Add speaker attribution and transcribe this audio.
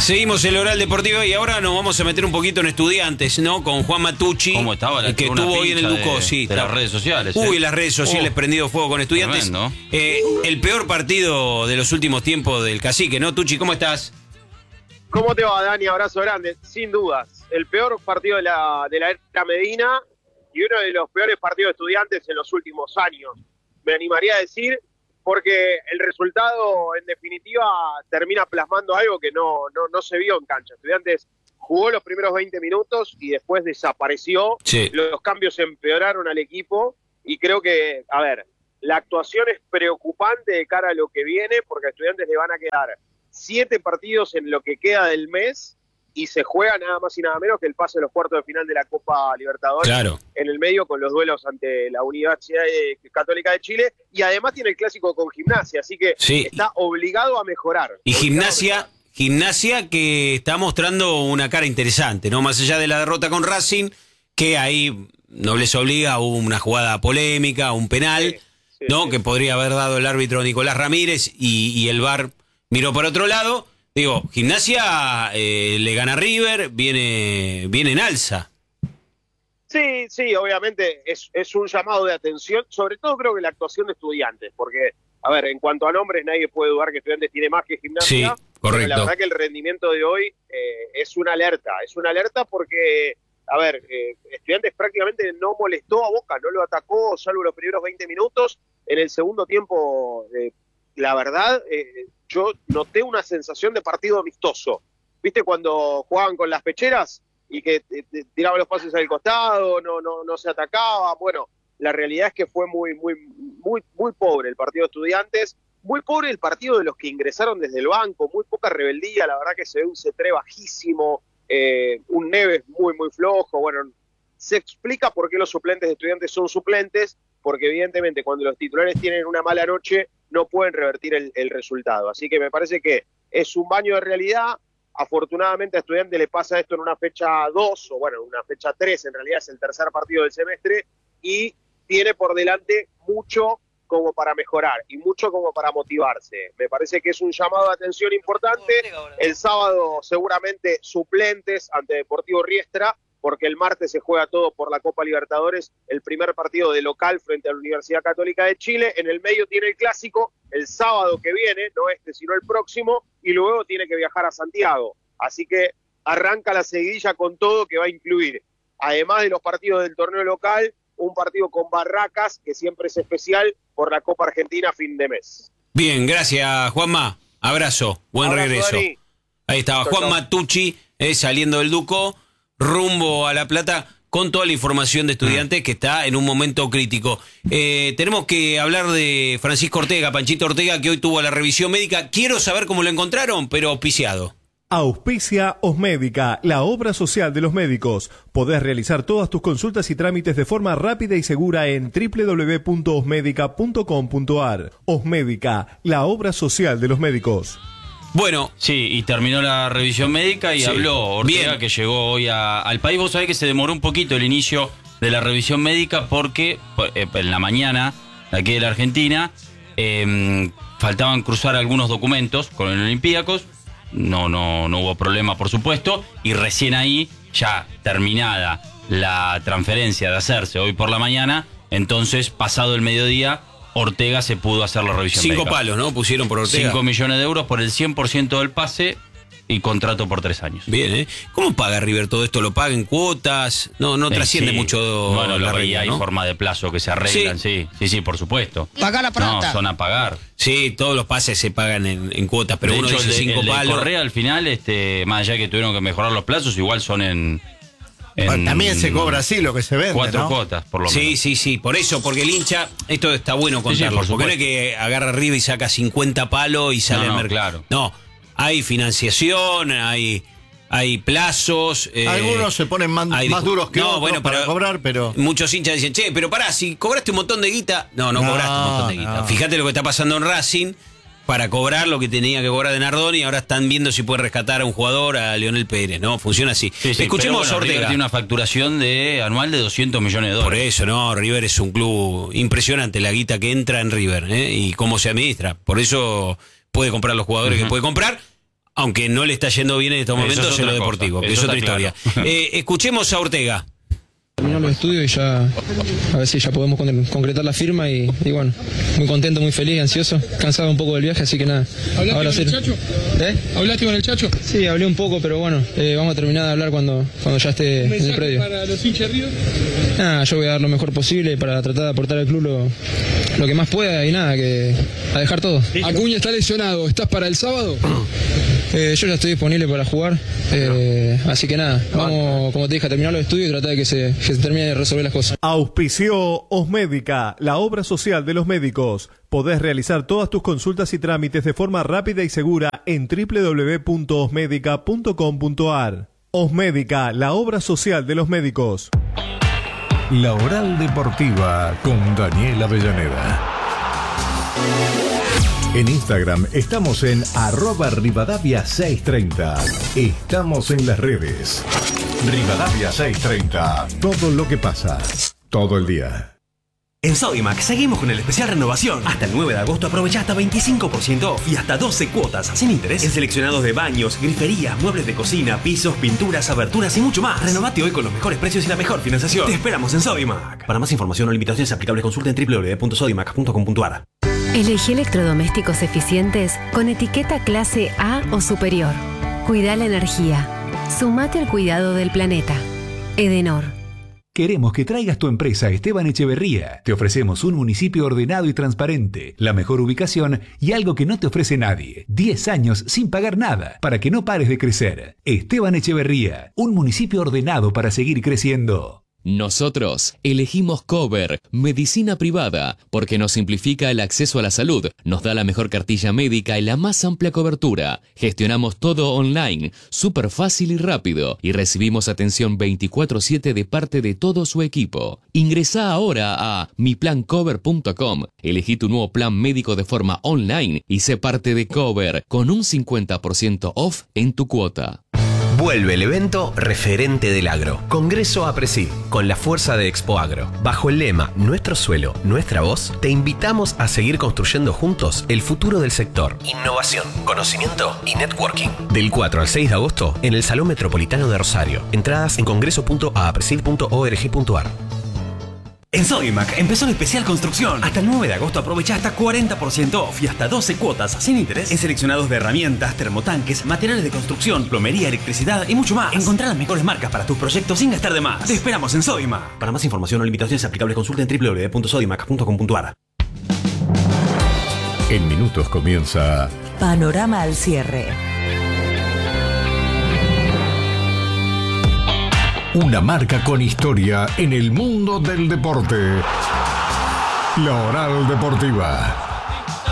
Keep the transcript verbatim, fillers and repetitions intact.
Speaker 1: Seguimos el Oral Deportivo y ahora nos vamos a meter un poquito en Estudiantes, ¿no? Con Juan Matucci.
Speaker 2: ¿Cómo estaba la
Speaker 1: que estuvo hoy en el Ducó,
Speaker 2: de,
Speaker 1: sí.
Speaker 2: De las redes sociales.
Speaker 1: Uy,
Speaker 2: ¿eh?
Speaker 1: las redes sociales
Speaker 2: uh,
Speaker 1: prendido fuego con Estudiantes. Eh, el peor partido de los últimos tiempos del Cacique, ¿no? Tucci, ¿cómo estás?
Speaker 3: ¿Cómo te va, Dani? Abrazo grande. Sin dudas, el peor partido de la, de la era Medina y uno de los peores partidos de Estudiantes en los últimos años. Me animaría a decir, porque el resultado, en definitiva, termina plasmando algo que no, no, no se vio en cancha. Estudiantes jugó los primeros veinte minutos y después desapareció.
Speaker 1: Sí.
Speaker 3: Los cambios empeoraron al equipo y creo que, a ver, la actuación es preocupante de cara a lo que viene, porque a Estudiantes le van a quedar siete partidos en lo que queda del mes y se juega nada más y nada menos que el pase a los cuartos de final de la Copa Libertadores.
Speaker 1: Claro.
Speaker 3: En el medio con los duelos ante la Universidad Católica de Chile, y además tiene el clásico con Gimnasia, así que
Speaker 1: sí.
Speaker 3: está obligado a mejorar.
Speaker 1: Y Gimnasia, Gimnasia que está mostrando una cara interesante, ¿no? Más allá de la derrota con Racing, que ahí no les obliga, hubo una jugada polémica, un penal, sí, sí, ¿no? Sí. Que podría haber dado el árbitro Nicolás Ramírez y, y el V A R miró por otro lado. Digo, Gimnasia eh, le gana a River, viene, viene en alza.
Speaker 3: Sí, sí, obviamente es, es un llamado de atención, sobre todo creo que la actuación de Estudiantes, porque, a ver, en cuanto a nombres, nadie puede dudar que Estudiantes tiene más que Gimnasia.
Speaker 1: Sí, correcto.
Speaker 3: La verdad que el rendimiento de hoy eh, es una alerta, es una alerta porque, a ver, eh, Estudiantes prácticamente no molestó a Boca, no lo atacó, salvo los primeros veinte minutos. En el segundo tiempo, eh, la verdad, eh, yo noté una sensación de partido amistoso. ¿Viste cuando jugaban con las pecheras y que eh, tiraban los pases al costado, no, no, no se atacaba? Bueno, la realidad es que fue muy, muy, muy, muy pobre el partido de Estudiantes, muy pobre el partido de los que ingresaron desde el banco, muy poca rebeldía, la verdad que se ve un Cetré bajísimo, eh, un Neves muy, muy flojo. Bueno, se explica por qué los suplentes de Estudiantes son suplentes, porque evidentemente cuando los titulares tienen una mala noche no pueden revertir el, el resultado. Así que me parece que es un baño de realidad. Afortunadamente a Estudiantes le pasa esto en una fecha dos, o bueno, una fecha tres, en realidad es el tercer partido del semestre, y tiene por delante mucho como para mejorar y mucho como para motivarse. Me parece que es un llamado de atención importante. El sábado seguramente suplentes ante Deportivo Riestra, porque el martes se juega todo por la Copa Libertadores, el primer partido de local frente a la Universidad Católica de Chile. En el medio tiene el clásico, el sábado que viene, no este sino el próximo, y luego tiene que viajar a Santiago. Así que arranca la seguidilla con todo, que va a incluir, además de los partidos del torneo local, un partido con Barracas, que siempre es especial, por la Copa Argentina a fin de mes.
Speaker 1: Bien, gracias Juanma, abrazo, buen
Speaker 3: Abrazo,
Speaker 1: regreso.
Speaker 3: Dani.
Speaker 1: Ahí estaba
Speaker 3: Chau,
Speaker 1: Juan
Speaker 3: chau.
Speaker 1: Matucci, eh, saliendo del Ducó, rumbo a La Plata, con toda la información de Estudiantes que está en un momento crítico. Eh, tenemos que hablar de Francisco Ortega, Panchito Ortega, que hoy tuvo la revisión médica. Quiero saber cómo lo encontraron, pero auspiciado.
Speaker 4: Auspicia Osmédica, la obra social de los médicos. Podés realizar todas tus consultas y trámites de forma rápida y segura en doble u doble u doble u punto osmédica punto com punto a r. Osmédica, la obra social de los médicos.
Speaker 1: Bueno,
Speaker 2: sí, y terminó la revisión médica y
Speaker 1: sí.
Speaker 2: habló Ortega,
Speaker 1: Bien.
Speaker 2: que llegó hoy a, al país. Vos sabés que se demoró un poquito el inicio de la revisión médica porque eh, en la mañana de aquí de la Argentina eh, faltaban cruzar algunos documentos con el Olympiacos. No, no, no hubo problema, por supuesto, y recién ahí, ya terminada la transferencia de hacerse hoy por la mañana, entonces, pasado el mediodía, Ortega se pudo hacer la revisión
Speaker 1: cinco
Speaker 2: médica.
Speaker 1: palos, ¿no? Pusieron por Ortega.
Speaker 2: cinco millones de euros por el cien por ciento del pase y contrato por tres años.
Speaker 1: Bien, ¿eh? ¿Cómo paga River todo esto? ¿Lo paga en cuotas? No, no
Speaker 2: Eh,
Speaker 1: trasciende
Speaker 2: sí.
Speaker 1: mucho
Speaker 2: Bueno,
Speaker 1: la
Speaker 2: lo
Speaker 1: regla,
Speaker 2: veía, hay
Speaker 1: ¿no?
Speaker 2: forma de plazo que se arreglan, sí, sí, sí, por supuesto.
Speaker 5: Pagar la plata.
Speaker 2: No, son a pagar.
Speaker 1: Sí, todos los pases se pagan en, en cuotas, pero
Speaker 2: De
Speaker 1: uno
Speaker 2: hecho,
Speaker 1: dice
Speaker 2: el de-
Speaker 1: cinco
Speaker 2: el de
Speaker 1: palos.
Speaker 2: Correa al final, este, más allá que tuvieron que mejorar los plazos, igual son en, en
Speaker 6: Bueno, también se cobra así lo que se vende,
Speaker 2: cuatro
Speaker 6: ¿no?
Speaker 2: cuotas, por lo
Speaker 1: Sí,
Speaker 2: menos.
Speaker 1: sí, sí, por eso, porque el hincha, esto está bueno
Speaker 2: Sí, sí,
Speaker 1: contarlo,
Speaker 2: por
Speaker 1: porque no es
Speaker 2: supuesto.
Speaker 1: que agarra arriba y saca cincuenta palos y sale
Speaker 2: No,
Speaker 1: al
Speaker 2: no,
Speaker 1: mercado.
Speaker 2: claro.
Speaker 1: No, hay financiación, hay, hay plazos. eh,
Speaker 6: Algunos se ponen man-
Speaker 1: hay
Speaker 6: más
Speaker 1: discu-
Speaker 6: duros que
Speaker 1: no,
Speaker 6: otros
Speaker 1: bueno,
Speaker 6: para
Speaker 1: pero
Speaker 6: cobrar, pero...
Speaker 1: muchos hinchas dicen, che, pero pará, si cobraste un montón de guita. No, no,
Speaker 6: No,
Speaker 1: cobraste un montón de guita.
Speaker 6: no.
Speaker 1: Fíjate lo que está pasando en Racing para cobrar lo que tenía que cobrar de Nardoni y ahora están viendo si pueden rescatar a un jugador, a Leonel Pérez, ¿no? Funciona así.
Speaker 2: Sí, sí,
Speaker 1: Escuchemos
Speaker 2: pero
Speaker 1: a
Speaker 2: bueno, River
Speaker 1: Ortega.
Speaker 2: tiene una facturación de, anual de doscientos millones de
Speaker 1: Por
Speaker 2: dólares.
Speaker 1: eso, no, River es un club impresionante, la guita que entra en River, ¿eh? Y cómo se administra. Por eso puede comprar los jugadores
Speaker 2: Uh-huh.
Speaker 1: que puede comprar. aunque no le está yendo bien en estos
Speaker 2: Eso
Speaker 1: momentos
Speaker 2: es
Speaker 1: en lo
Speaker 2: otra
Speaker 1: deportivo,
Speaker 2: cosa.
Speaker 1: que es
Speaker 2: Eso
Speaker 1: otra
Speaker 2: está
Speaker 1: historia.
Speaker 2: claro.
Speaker 1: Eh, escuchemos a Ortega.
Speaker 5: Terminó los estudios y ya a ver si ya podemos con- concretar la firma y, y bueno, muy contento, muy feliz, ansioso, cansado un poco del viaje, así que nada.
Speaker 7: ¿Hablaste
Speaker 5: ahora
Speaker 7: con
Speaker 5: sí.
Speaker 7: el Chacho?
Speaker 5: ¿Eh?
Speaker 7: ¿Hablaste con el Chacho?
Speaker 5: Sí, hablé un poco, pero bueno, eh, vamos a terminar de hablar cuando, cuando ya esté
Speaker 7: ¿Un
Speaker 5: en el
Speaker 7: mensaje
Speaker 5: predio.
Speaker 7: para los hinchas de River?
Speaker 5: Nada, yo voy a dar lo mejor posible para tratar de aportar al club lo, lo que más pueda y nada, que a dejar todo.
Speaker 7: Acuña está lesionado, ¿estás para el sábado?
Speaker 5: Eh, yo ya estoy disponible para jugar, eh, así que nada, vamos, como te dije, a terminar los estudios y tratar de que se, que se termine de resolver las cosas.
Speaker 4: Auspició Osmédica, la obra social de los médicos. Podés realizar todas tus consultas y trámites de forma rápida y segura en doble u doble u doble u punto osmédica punto com punto a r. Osmédica, la obra social de los médicos.
Speaker 8: La Oral Deportiva con Daniel Avellaneda. En Instagram estamos en arroba Rivadavia seiscientos treinta. Estamos en las redes. Rivadavia seiscientos treinta. Todo lo que pasa. Todo el día.
Speaker 9: En Sodimac seguimos con el especial renovación. Hasta el nueve de agosto aprovecha hasta veinticinco por ciento off y hasta doce cuotas sin interés en seleccionados de baños, griferías, muebles de cocina, pisos, pinturas, aberturas y mucho más. Renovate hoy con los mejores precios y la mejor financiación. Te esperamos en Sodimac. Para más información o limitaciones aplicables consulta en doble u doble u doble u punto sodimac punto com punto a r.
Speaker 10: Elegí electrodomésticos eficientes con etiqueta clase A o superior. Cuida la energía. Sumate al cuidado del planeta. Edenor.
Speaker 8: Queremos que traigas tu empresa a Esteban Echeverría. Te ofrecemos un municipio ordenado y transparente, la mejor ubicación y algo que no te ofrece nadie. diez años sin pagar nada para que no pares de crecer. Esteban Echeverría, un municipio ordenado para seguir creciendo.
Speaker 11: Nosotros elegimos Cover, medicina privada, porque nos simplifica el acceso a la salud, nos da la mejor cartilla médica y la más amplia cobertura. Gestionamos todo online, súper fácil y rápido, y recibimos atención veinticuatro siete de parte de todo su equipo. Ingresá ahora a mi plan cover punto com, elegí tu nuevo plan médico de forma online y sé parte de Cover con un cincuenta por ciento off en tu cuota.
Speaker 12: Vuelve el evento referente del agro, Congreso APRESID, con la fuerza de Expo Agro. Bajo el lema Nuestro suelo, nuestra voz, te invitamos a seguir construyendo juntos el futuro del sector. Innovación, conocimiento y networking. Del cuatro al seis de agosto en el Salón Metropolitano de Rosario. Entradas en congreso punto apresid punto org punto a r.
Speaker 9: En Sodimac empezó el especial construcción. Hasta el nueve de agosto aprovecha hasta cuarenta por ciento off y hasta doce cuotas sin interés en seleccionados de herramientas, termotanques, materiales de construcción, plomería, electricidad y mucho más. Encontrá las mejores marcas para tus proyectos sin gastar de más. Te esperamos en Sodimac. Para más información o limitaciones aplicables consulta en doble u doble u doble u punto sodimac punto com punto a r.
Speaker 8: En minutos comienza
Speaker 13: Panorama al cierre.
Speaker 8: una marca con historia en el mundo del deporte. La Oral Deportiva.